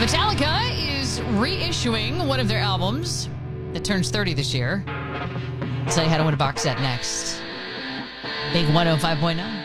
Metallica is reissuing one of their albums that turns 30 this year. I'll tell you how to win a box set next. Big 105.9.